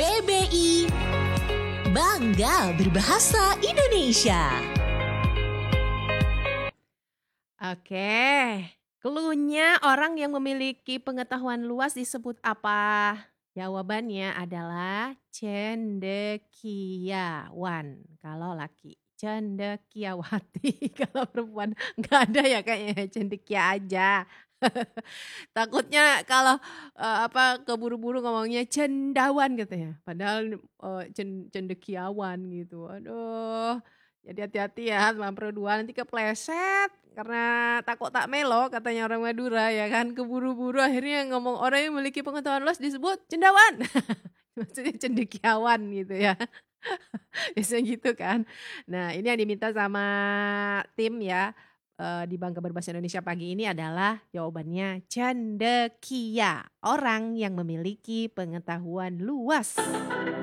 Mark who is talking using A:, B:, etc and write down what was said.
A: KBBI Bangga Berbahasa Indonesia.
B: Oke, clue-nya orang yang memiliki pengetahuan luas disebut apa? Jawabannya adalah cendekiawan kalau laki. Cendekiawati kalau perempuan nggak ada ya kayaknya cendekia aja. Takutnya kalau, keburu-buru ngomongnya cendawan katanya, padahal, cendekiawan gitu. Aduh, jadi hati-hati ya sama perempuan nanti kepleset karena takut tak melo katanya orang Madura ya kan, keburu-buru akhirnya ngomong orang yang memiliki pengetahuan luas disebut cendawan, maksudnya cendekiawan gitu ya. Biasanya gitu kan. Nah, ini yang diminta sama tim ya, di Bangga Berbahasa Indonesia pagi ini adalah jawabannya cendekia, orang yang memiliki pengetahuan luas.